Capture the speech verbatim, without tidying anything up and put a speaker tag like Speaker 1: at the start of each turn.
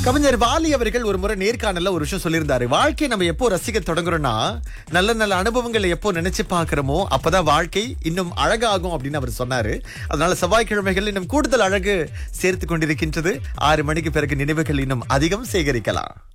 Speaker 1: கவிஞர் வாலி அவர்கள் ஒரு முறை நேர்காணல்ல ஒரு விஷயம் சொல்லியிருந்தாரு. வாழ்க்கையை நம்ம எப்போ ரசிக்க தொடங்குறோம்னா, நல்ல நல்ல அனுபவங்களை எப்போ நினைச்சு பாக்குறோமோ அப்பதான் வாழ்க்கை இன்னும் அழகாகும் அப்படின்னு அவர் சொன்னாரு. அதனால செவ்வாய்க்கிழமைகள் இன்னும் கூடுதல் அழகு சேர்த்து கொண்டிருக்கின்றது. ஆறு மணிக்கு பிறகு நினைவுகள் இன்னும் அதிகம் சேகரிக்கலாம்.